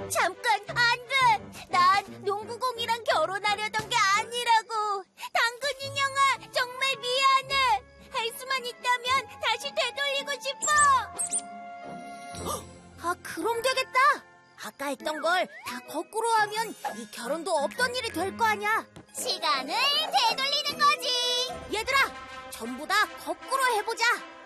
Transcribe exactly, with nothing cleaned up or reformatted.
잠깐, 안 돼! 난 농구공이랑 결혼하려던 게 아니라고! 당근 인형아, 정말 미안해! 할 수만 있다면 다시 되돌리고 싶어! 아, 그럼 되겠다! 아까 했던 걸 다 거꾸로 하면 이 결혼도 없던 일이 될 거 아니야! 시간을 되돌리는 거지! 얘들아, 전부 다 거꾸로 해보자!